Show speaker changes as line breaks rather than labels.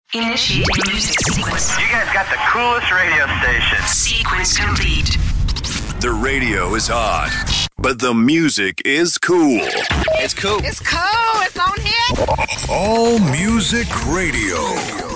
Initiating music sequence.
You guys got the coolest radio station.
Sequence complete.
The radio is hot, but the music is cool.
It's cool.
It's cool. It's on here.
All Music Radio.